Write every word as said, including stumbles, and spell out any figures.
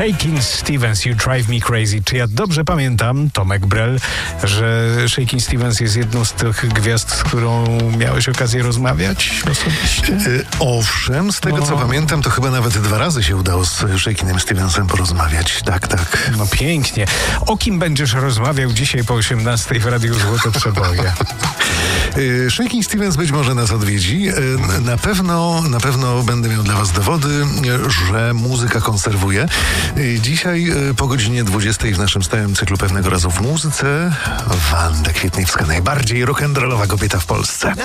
Shakin' Stevens, You Drive Me Crazy. Czy ja dobrze pamiętam, Tomek Brel, że Shakin' Stevens jest jedną z tych gwiazd, z którą miałeś okazję rozmawiać osobiście? Yy, owszem, z tego no. co pamiętam, to chyba nawet dwa razy się udało z Shakin'em Stevensem porozmawiać. Tak, tak. No pięknie. O kim będziesz rozmawiał dzisiaj po osiemnastej w Radiu Złote Przeboje? Yy, Shakin' Stevens być może nas odwiedzi. Yy, na pewno, na pewno będę miał dla was dowody, że muzyka konserwuje. Yy, dzisiaj yy, po godzinie dwudziestej w naszym stałym cyklu Pewnego Razu w Muzyce Wanda Kwietniewska, najbardziej rock'n'rollowa kobieta w Polsce.